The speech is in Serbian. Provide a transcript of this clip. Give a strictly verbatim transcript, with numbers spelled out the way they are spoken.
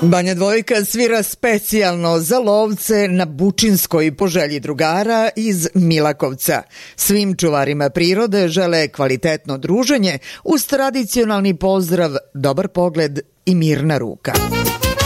Banja Dvojka svira specijalno za lovce na Bučinskoj po želji drugara iz Milakovca. Svim čuvarima prirode žele kvalitetno druženje uz tradicionalni pozdrav, dobar pogled i mirna ruka.